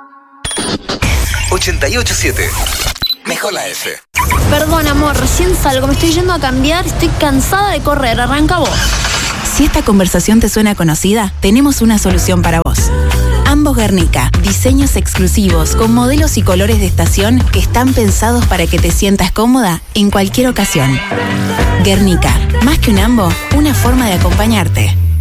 88.7. Mejor la F. Perdón, amor, recién salgo, me estoy yendo a cambiar, estoy cansada de correr, arranca vos. Si esta conversación te suena conocida, tenemos una solución para vos. Ambos Guernica, diseños exclusivos con modelos y colores de estación que están pensados para que te sientas cómoda en cualquier ocasión. Guernica, más que un ambo, una forma de acompañarte.